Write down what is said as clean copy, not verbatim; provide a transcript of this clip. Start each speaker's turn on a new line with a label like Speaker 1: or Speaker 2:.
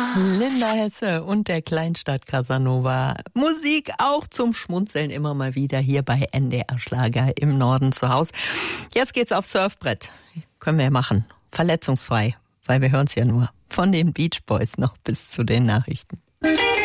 Speaker 1: Linda Hesse und der Kleinstadt Casanova. Musik auch zum Schmunzeln immer mal wieder hier bei NDR Schlager im Norden zu Hause. Jetzt geht's aufs Surfbrett. Können wir ja machen. Verletzungsfrei, weil wir hören's ja nur. Von den Beach Boys noch bis zu den Nachrichten.